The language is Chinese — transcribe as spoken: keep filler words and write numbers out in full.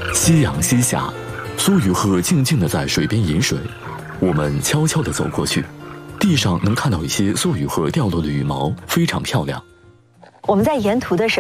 夕阳西下，苏雨鹤静静地在水边饮水，我们悄悄地走过去，地上能看到一些苏雨鹤掉落的羽毛，非常漂亮。 我们在沿途的时候